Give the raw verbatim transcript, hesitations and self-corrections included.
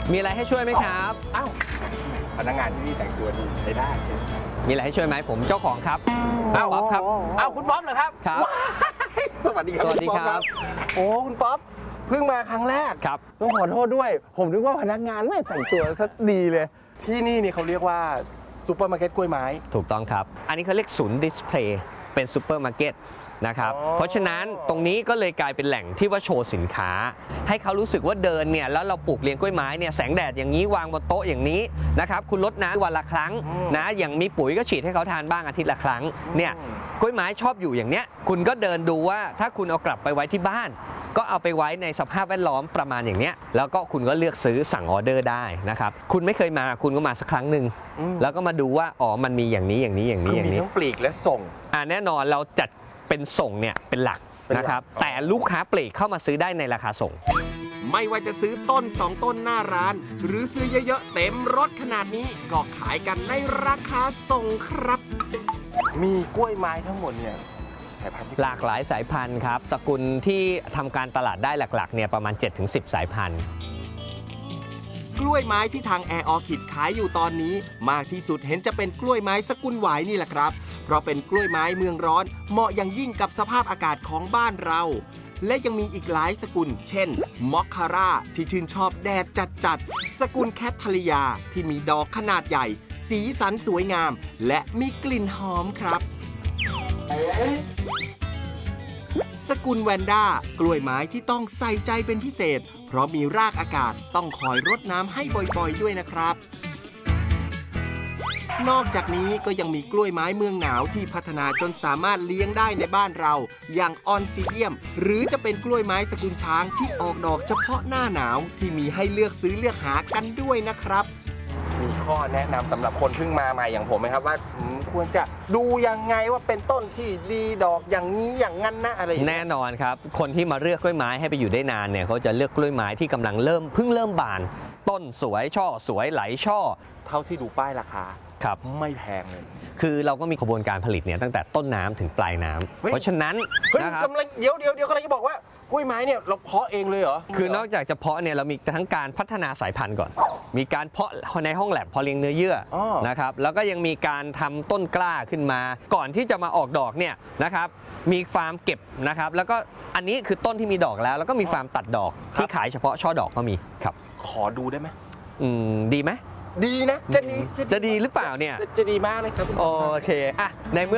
มีอะไรให้ช่วยไหมครับอ้าวพนักงานที่นี่แต่งตัวดีใช้ได้ใช่ไหมมีอะไรให้ช่วยไหมผมเจ้าของครับอ้าวป๊อปครับอ้าวคุณป๊อปเหรอครับครับสวัสดีครับสวัสดีครับโอ้คุณป๊อปเพิ่งมาครั้งแรกครับต้องขอโทษด้วยผมนึกว่าพนักงานไม่แต่งตัวซะดีเลยที่นี่นี่เขาเรียกว่าซูเปอร์มาร์เก็ตกล้วยไม้ถูกต้องครับอันนี้เขาเรียกศูนย์ดิสเพลย์เป็นซูเปอร์มาร์เก็ตนะครับเพราะฉะนั้นตรงนี้ก็เลยกลายเป็นแหล่งที่ว่าโชว์สินค้าให้เขารู้สึกว่าเดินเนี่ยแล้วเราปลูกเลี้ยงกล้วยไม้เนี่ยแสงแดดอย่างนี้วางบนโต๊ะอย่างนี้นะครับคุณลดน้ำวันละครั้งนะอย่างมีปุ๋ยก็ฉีดให้เขาทานบ้างอาทิตย์ละครั้งเนี่ยกล้วยไม้ชอบอยู่อย่างเนี้ยคุณก็เดินดูว่าถ้าคุณเอากลับไปไว้ที่บ้านก็เอาไปไว้ในสภาพแวดล้อมประมาณอย่างเนี้ยแล้วก็คุณก็เลือกซื้อสั่งออเดอร์ได้นะครับคุณไม่เคยมาคุณก็มาสักครั้งหนึ่งแล้วก็มาดูว่าอ๋อมันมีอย่างนี้อย่างนี้อย่างนี้อย่างนี้ทั้งปลีกและส่งอ่าแน่นอนเราจัดเป็นส่งเนี่ยเป็นหลักนะครับแต่ลูกค้าปลีกเข้ามาซื้อได้ในราคาส่งไม่ว่าจะซื้อต้นสองต้นหน้าร้านหรือซื้อเยอะๆเต็มรถขนาดนี้ก็ขายกันในราคาส่งครับมีกล้วยไม้ทั้งหมดเนี่ยสายพันธุ์หลากหลายสายพันธุ์ครับสกุลที่ทำการตลาดได้หลักๆเนี่ยประมาณ เจ็ดถึงสิบ สายพันธุ์กล้วยไม้ที่ทางแอร์ออคิดขายอยู่ตอนนี้มากที่สุดเห็นจะเป็นกล้วยไม้สกุลหวายนี่แหละครับเพราะเป็นกล้วยไม้เมืองร้อนเหมาะอย่างยิ่งกับสภาพอากาศของบ้านเราและยังมีอีกหลายสกุลเช่นมอคคาร่าที่ชื่นชอบแดดจัดๆสกุลแคททาริยาที่มีดอกขนาดใหญ่สีสันสวยงามและมีกลิ่นหอมครับสกุลแวนด้ากล้วยไม้ที่ต้องใส่ใจเป็นพิเศษเพราะมีรากอากาศต้องคอยรดน้ำให้บ่อยๆด้วยนะครับนอกจากนี้ก็ยังมีกล้วยไม้เมืองหนาวที่พัฒนาจนสามารถเลี้ยงได้ในบ้านเราอย่างออนซิเดียมหรือจะเป็นกล้วยไม้สกุลช้างที่ออกดอกเฉพาะหน้าหนาวที่มีให้เลือกซื้อเลือกหากันด้วยนะครับมีข้อแนะนำสำหรับคนเพิ่งมาใหม่อย่างผมไหมครับว่าควรจะดูยังไงว่าเป็นต้นที่ดีดอกอย่างนี้อย่างนั้นนะอะไรแน่นอนครับคนที่มาเลือกกล้วยไม้ให้ไปอยู่ได้นานเนี่ยเขาจะเลือกกล้วยไม้ที่กำลังเริ่มเพิ่งเริ่มบานต้นสวยช่อสวยไหลช่อเท่าที่ดูป้ายราคาครับไม่แพงเลยคือเราก็มีกระบวนการผลิตเนี่ยตั้งแต่ต้นน้ำถึงปลายน้ำเพราะฉะนั้นนะครับกำลังเดี๋ยวเดี๋ยวเดี๋ยวกำลังจะบอกว่ากล้วยไม้เนี่ยเราเพาะเองเลยเหรอคือนอกจากจะเพาะเนี่ยเรามีทั้งการพัฒนาสายพันธุ์ก่อนมีการเพาะในห้องแลบพอเลี้ยงเนื้อเยื่อนะครับแล้วก็ยังมีการทำต้นกล้าขึ้นมาก่อนที่จะมาออกดอกเนี่ยนะครับมีฟาร์มเก็บนะครับแล้วก็อันนี้คือต้นที่มีดอกแล้วแล้วก็มีฟาร์มตัดดอกที่ขายเฉพาะช่อดอกก็มีครับขอดูได้ไหมอืมดีไหมดีนะจะดีจะดีหรือเปล่าเนี่ยจะดีมากเลยครับโอเคอ่ะในเมื่อ